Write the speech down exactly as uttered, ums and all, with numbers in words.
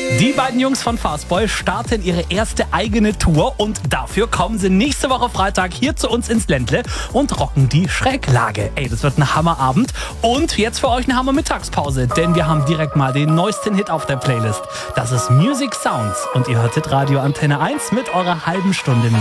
Die beiden Jungs von Fastboy starten ihre erste eigene Tour und dafür kommen sie nächste Woche Freitag hier zu uns ins Ländle und rocken die Schräglage. Ey, das wird ein Hammerabend und jetzt für euch eine Hammer-Mittagspause, denn wir haben direkt mal den neuesten Hit auf der Playlist. Das ist Music Sounds und ihr hörtet Radio Antenne eins mit eurer halben Stunde